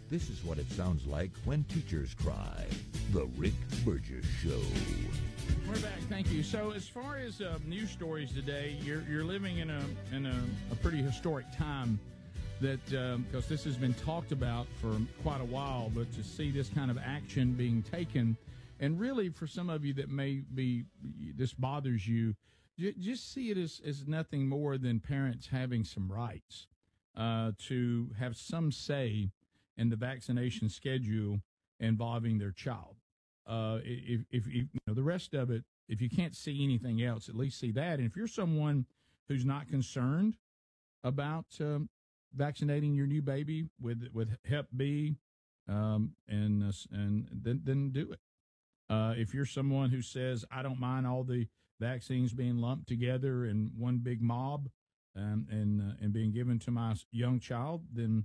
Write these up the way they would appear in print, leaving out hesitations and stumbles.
This is what it sounds like when teachers cry. The Rick Burgess Show. We're back. Thank you. So, as far as news stories today, you're living in a pretty historic time. That because this has been talked about for quite a while, but to see this kind of action being taken, and really for some of you that may be this bothers you, just see it as nothing more than parents having some rights to have some say in the vaccination schedule involving their child. If you know the rest of it, if you can't see anything else, at least see that. And if you're someone who's not concerned about vaccinating your new baby with Hep B, and then do it. If you're someone who says I don't mind all the vaccines being lumped together in one big mob, and being given to my young child, then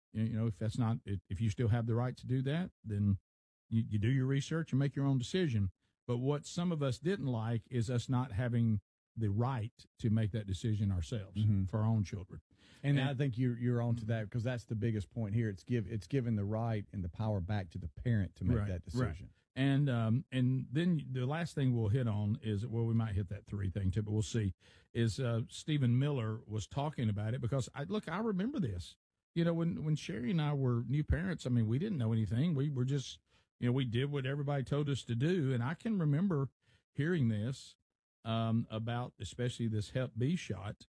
if you still have the right to do that, then you do your research and make your own decision. But what some of us didn't like is us not having the right to make that decision ourselves for our own children. And I think you're on to that, because that's the biggest point here. It's given the right and the power back to the parent to make that decision. Right. And then the last thing we'll hit on is, well, we might hit that 3 thing too, but we'll see, is Stephen Miller was talking about it, because I remember this. When Sherry and I were new parents, I mean, we didn't know anything. We were just, we did what everybody told us to do. And I can remember hearing this about especially this Hep B shot,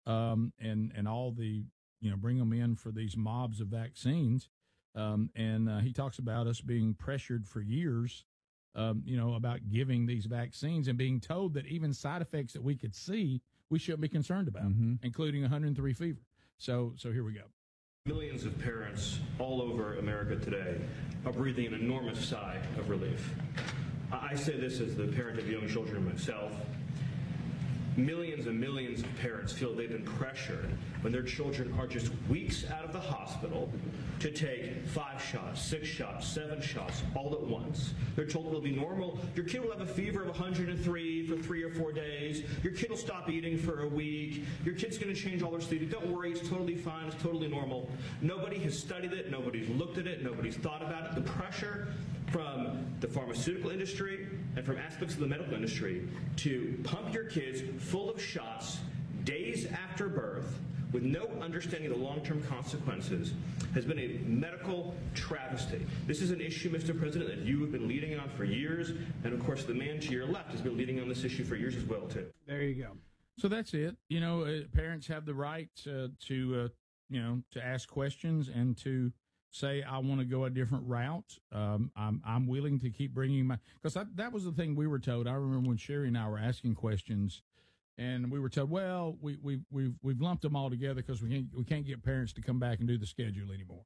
and all the, bring them in for these mobs of vaccines. And he talks about us being pressured for years, about giving these vaccines and being told that even side effects that we could see, we shouldn't be concerned about, including 103 fever. So here we go. Millions of parents all over America today are breathing an enormous sigh of relief. I say this as the parent of young children myself. Millions and millions of parents feel they've been pressured when their children are just weeks out of the hospital to take 5 shots, 6 shots, 7 shots all at once. They're told it'll be normal. Your kid will have a fever of 103 for 3 or 4 days. Your kid will stop eating for a week. Your kid's going to change all their sleep. Don't worry, it's totally fine. It's totally normal. Nobody has studied it. Nobody's looked at it. Nobody's thought about it. The pressure from the pharmaceutical industry and from aspects of the medical industry to pump your kids full of shots days after birth with no understanding of the long-term consequences has been a medical travesty. This is an issue, Mr. President, that you have been leading on for years, and of course the man to your left has been leading on this issue for years as well, too. There you go. So that's it. Parents have the right to ask questions and to say, I want to go a different route. I'm willing to keep bringing because that was the thing we were told. I remember when Sherry and I were asking questions, and we were told, well, we've lumped them all together because we can't get parents to come back and do the schedule anymore.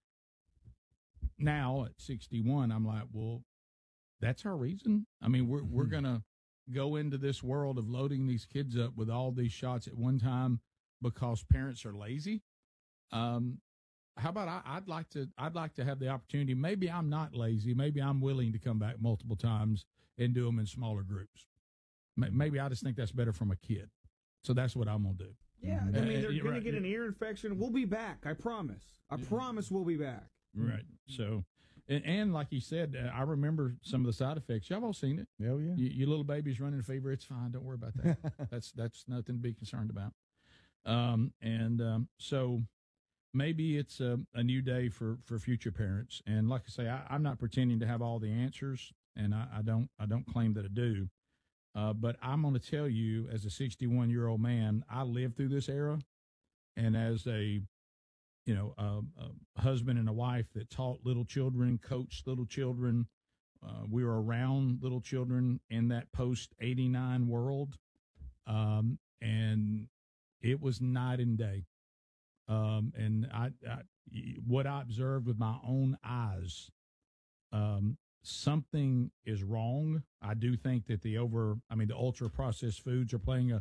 Now at 61, I'm like, well, that's our reason. I mean, we're gonna go into this world of loading these kids up with all these shots at one time because parents are lazy. How about I'd like to have the opportunity. Maybe I'm not lazy. Maybe I'm willing to come back multiple times and do them in smaller groups. Maybe I just think that's better from a kid. So that's what I'm going to do. Yeah, I mean, they're going to get an ear infection. We'll be back. I promise. I promise we'll be back. Right. So, and like you said, I remember some of the side effects. Y'all all seen it. Oh, yeah. Your little baby's running a fever. It's fine. Don't worry about that. That's nothing to be concerned about. So maybe it's a new day for future parents. And like I say, I'm not pretending to have all the answers, and I don't claim that I do. But I'm going to tell you, as a 61-year-old man, I lived through this era, and as a husband and a wife that taught little children, coached little children, we were around little children in that post-'89 world, and it was night and day. And what I observed with my own eyes, something is wrong. I do think that the ultra processed foods are playing a